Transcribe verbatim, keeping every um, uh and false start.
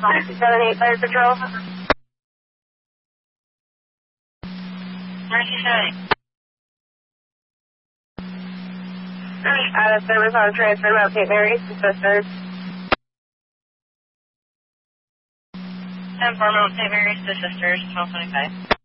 seven eight Fire Patrol. Mercy City. Out of service on transfer Mount Saint Mary's to Sisters. ten four Mount Saint Mary's to Sisters, twelve twenty-five.